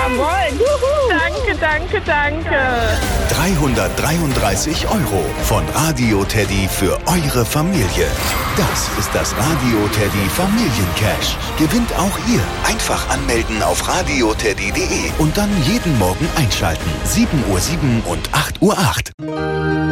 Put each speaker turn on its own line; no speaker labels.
Jawohl. Juhu. Danke.
333 € von Radio Teddy für eure Familie. Das ist das Radio Teddy Familiencash. Gewinnt auch ihr. Einfach anmelden auf radioteddy.de und dann jeden Morgen einschalten. 7:07 und 8:08 Uhr.